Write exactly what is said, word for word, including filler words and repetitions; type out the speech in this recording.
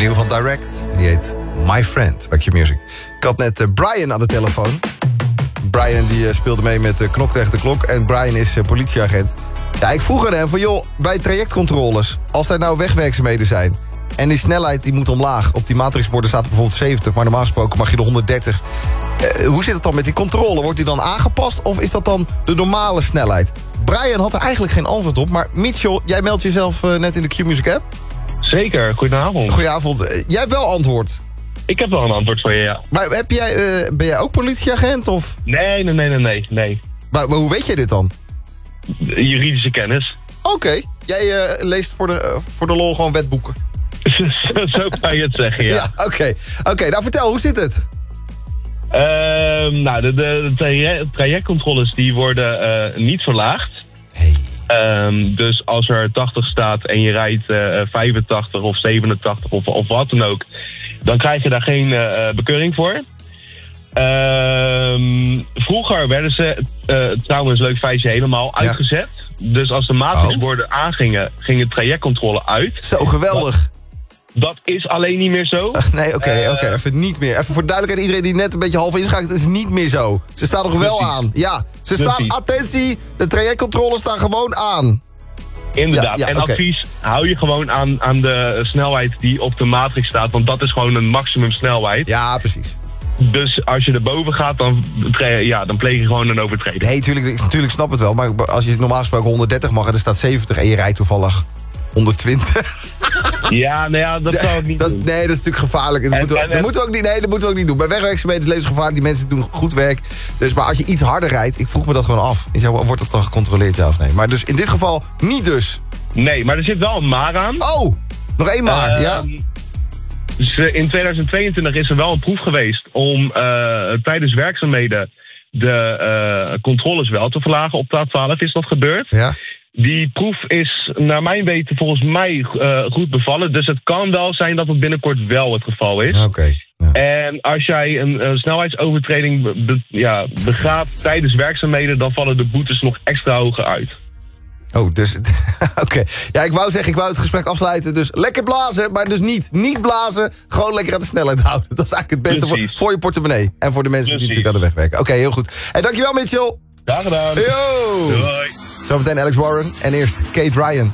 nieuwe van Direct. En die heet My Friend bij Q-Music. Ik had net uh, Brian aan de telefoon. Brian die uh, speelde mee met uh, Knok tegen de Klok. En Brian is uh, politieagent. Ja, ik vroeg aan hem van, joh, bij trajectcontroles, als er nou wegwerkzaamheden zijn en die snelheid die moet omlaag. Op die matrixborden staat er bijvoorbeeld zeventig, maar normaal gesproken mag je de honderddertig. Uh, hoe zit het dan met die controle? Wordt die dan aangepast of is dat dan de normale snelheid? Brian had er eigenlijk geen antwoord op, maar Mitchell, jij meldt jezelf uh, net in de Q-Music app? Zeker, goedenavond. Goedenavond. Uh, jij hebt wel antwoord? Ik heb wel een antwoord voor je, ja. Maar heb jij, uh, ben jij ook politieagent of? Nee, nee, nee, nee, nee. nee. Maar, maar hoe weet jij dit dan? Juridische kennis. Oké, okay. jij uh, leest voor de, uh, voor de lol gewoon wetboeken. zo, zo kan je het zeggen, ja. Ja, oké. Okay. Oké, okay, nou vertel, hoe zit het? Uh, nou, de, de, de traje trajectcontroles die worden uh, niet verlaagd. Hey. Um, dus als er tachtig staat en je rijdt uh, vijfentachtig of zevenentachtig of, of wat dan ook, dan krijg je daar geen uh, bekeuring voor. Um, vroeger werden ze, uh, trouwens leuk feitje, helemaal uitgezet. Ja. Dus als de matrixborden oh. aangingen, ging de trajectcontrole uit. Zo geweldig. Dat, dat is alleen niet meer zo. Ach, nee, oké, okay, uh, oké, okay, even niet meer. Even voor duidelijkheid, iedereen die net een beetje half inschakelt, het is niet meer zo. Ze staan nog wel Precies. aan. Ja, ze staan, Precies. attentie, de trajectcontroles staan gewoon aan. Inderdaad, ja, ja, en okay. advies, hou je gewoon aan, aan de snelheid die op de matrix staat, want dat is gewoon een maximum snelheid. Ja, precies. Dus als je erboven gaat, dan, ja, dan pleeg je gewoon een overtreding. Nee, tuurlijk, tuurlijk snap het wel. Maar als je normaal gesproken honderddertig mag en er staat zeventig en je rijdt toevallig honderdtwintig. Ja, nou ja, dat zou ik niet dat, doen. Nee, dat is natuurlijk gevaarlijk. Dat, en, moeten, we, en, dat, moeten we ook niet, nee, dat moeten we ook niet doen. Bij wegwerkzaamheden is levensgevaarlijk. Die mensen doen goed werk. Dus, maar als je iets harder rijdt, ik vroeg me dat gewoon af. Ik zei, wordt dat dan gecontroleerd, ja of nee? Maar dus in dit geval niet dus. Nee, maar er zit wel een maar aan. Oh, nog één maar, uh, ja. Dus in tweeduizend tweeëntwintig is er wel een proef geweest om uh, tijdens werkzaamheden de uh, controles wel te verlagen. Op de A twaalf is dat gebeurd. Ja. Die proef is naar mijn weten volgens mij uh, goed bevallen. Dus het kan wel zijn dat het binnenkort wel het geval is. Oké. Okay. Ja. En als jij een, een snelheidsovertreding be, be, ja, begaat tijdens werkzaamheden, dan vallen de boetes nog extra hoger uit. Oh, dus... Oké. Okay. Ja, ik wou zeggen, ik wou het gesprek afsluiten. Dus lekker blazen, maar dus niet. Niet blazen, gewoon lekker aan de snelheid houden. Dat is eigenlijk het beste voor, voor je portemonnee. En voor de mensen Precies. die natuurlijk aan de weg werken. Oké, okay, heel goed. En dankjewel, Mitchell. Graag gedaan. Yo. Doei. Zometeen Alex Warren en eerst Kate Ryan.